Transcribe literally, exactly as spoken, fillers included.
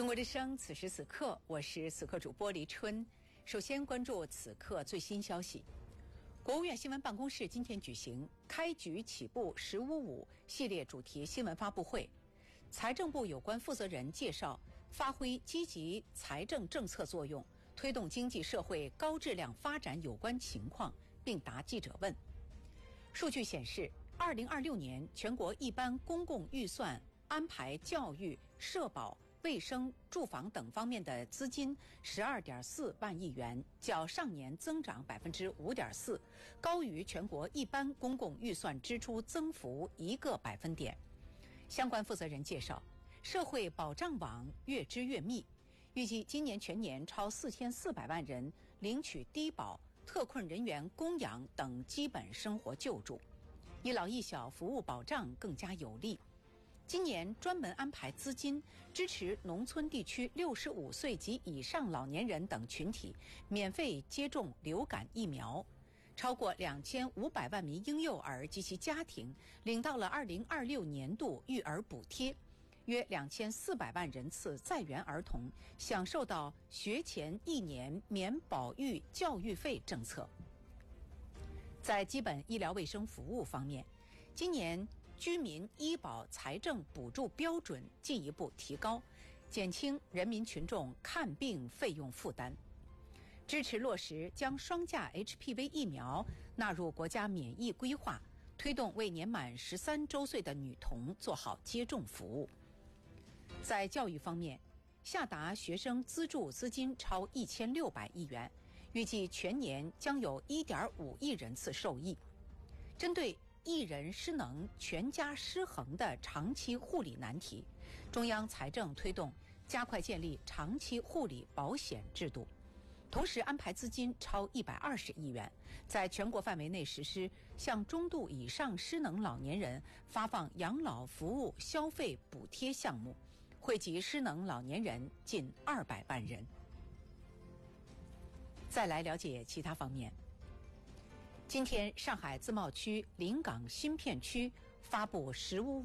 中国之声，此时此刻，我是此刻主播黎春。首先关注此刻最新消息。国务院新闻办公室今天举行开局起步十五五系列主题新闻发布会，财政部有关负责人介绍发挥积极财政政策作用，推动经济社会高质量发展有关情况，并答记者问。数据显示，二零二六年全国一般公共预算安排教育、社保、卫生、住房等方面的资金十二点四万亿元，较上年增长百分之五点四，高于全国一般公共预算支出增幅一个百分点。相关负责人介绍，社会保障网越织越密，预计今年全年超四千四百万人领取低保、特困人员供养等基本生活救助，一老一小服务保障更加有力。今年专门安排资金支持农村地区六十五岁及以上老年人等群体免费接种流感疫苗，超过两千五百万名婴幼儿及其家庭领到了二零二六年度育儿补贴，约两千四百万人次在园儿童享受到学前一年免保育教育费政策。在基本医疗卫生服务方面，今年居民医保财政补助标准进一步提高，减轻人民群众看病费用负担，支持落实将双价 H P V 疫苗纳入国家免疫规划，推动为年满十三周岁的女童做好接种服务。在教育方面，下达学生资助资金超一千六百亿元，预计全年将有一点五亿人次受益。针对一人失能、全家失衡的长期护理难题，中央财政推动加快建立长期护理保险制度，同时安排资金超一百二十亿元，在全国范围内实施向中度以上失能老年人发放养老服务消费补贴项目，惠及失能老年人近二百万人。再来了解其他方面。今天，上海自贸区临港新片区发布“十五五”